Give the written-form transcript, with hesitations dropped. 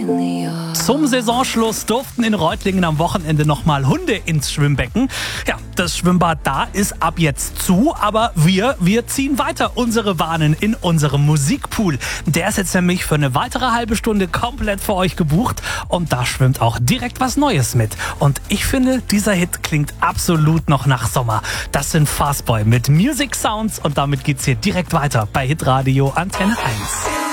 Zum Saisonschluss durften in Reutlingen am Wochenende nochmal Hunde ins Schwimmbecken. Ja, das Schwimmbad da ist ab jetzt zu, aber wir ziehen weiter unsere Bahnen in unserem Musikpool. Der ist jetzt nämlich für eine weitere halbe Stunde komplett für euch gebucht und da schwimmt auch direkt was Neues mit. Und ich finde, dieser Hit klingt absolut noch nach Sommer. Das sind Fastboy mit Music Sounds und damit geht's hier direkt weiter bei Hitradio Antenne 1.